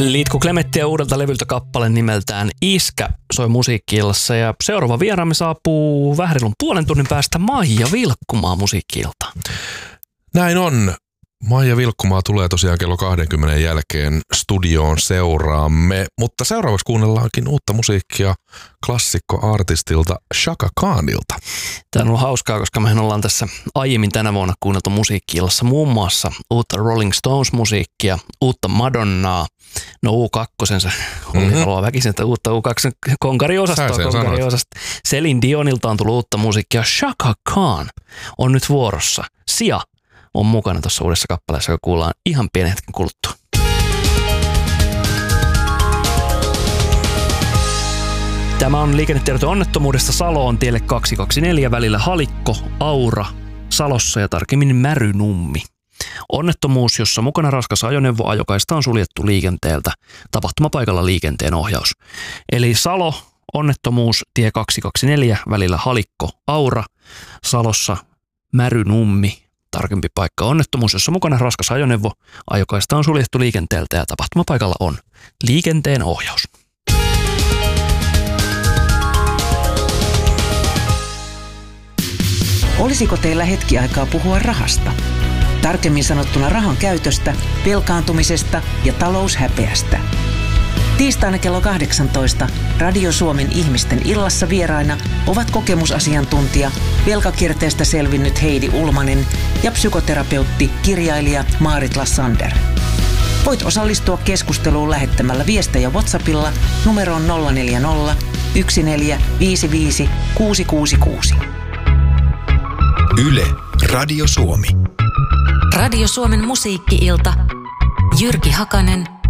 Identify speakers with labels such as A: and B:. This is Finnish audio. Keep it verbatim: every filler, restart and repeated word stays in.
A: Liitku Klemettiä uudelta levyltä kappale nimeltään Iskä soi Musiikki-illassa ja seuraava vieraamme saapuu vähän reilun puolen tunnin päästä Maija Vilkkumaa Musiikki-iltaan.
B: Näin on. Maija Vilkkumaa tulee tosiaan kello kaksikymmentä jälkeen studioon seuraamme, mutta seuraavaksi kuunnellaankin uutta musiikkia klassikkoartistilta Chaka Khanilta.
A: Tämä on ollut hauskaa, koska mehän ollaan tässä aiemmin tänä vuonna kuunneltu Musiikki-illassa muun muassa uutta Rolling Stones-musiikkia, uutta Madonnaa, no U kaksi, se oli mm-hmm. haluaa väkisin, että uutta U kaksi konkariosastoa, konkariosastoa. Celine Dionilta on tullut uutta musiikkia, Chaka Khan on nyt vuorossa. Sia on mukana tuossa uudessa kappaleessa, joka kuullaan ihan pienen hetken kuluttua. Tämä on liikennetiedote onnettomuudesta Saloon tielle kaksisataakaksikymmentäneljä välillä Halikko, Aura, Salossa ja tarkemmin Märynummi. Onnettomuus, jossa mukana raskas ajoneuvo, ajokaista on suljettu liikenteeltä. Tapahtumapaikalla liikenteen ohjaus. Eli Salo, onnettomuus, tie kaksisataakaksikymmentäneljä välillä Halikko, Aura, Salossa Märynummi. Tarkempi paikka onnettomuus, jossa mukana raskas ajoneuvo, ajokaista on suljettu liikenteeltä ja tapahtumapaikalla on liikenteen ohjaus.
C: Olisiko teillä hetki aikaa puhua rahasta? Tarkemmin sanottuna rahan käytöstä, velkaantumisesta ja taloushäpeästä. Tiistaina kello kahdeksantoista Radio Suomen ihmisten illassa vieraina ovat kokemusasiantuntija, velkakierteestä selvinnyt Heidi Ulmanen ja psykoterapeutti, kirjailija Maarit Lassander. Voit osallistua keskusteluun lähettämällä viestejä WhatsAppilla numeroon nolla neljä nolla, yksi neljä viisi viisi, kuusi kuusi kuusi.
D: Yle, Radio Suomi.
E: Radio Suomen musiikki-ilta. Jyrki Hakanen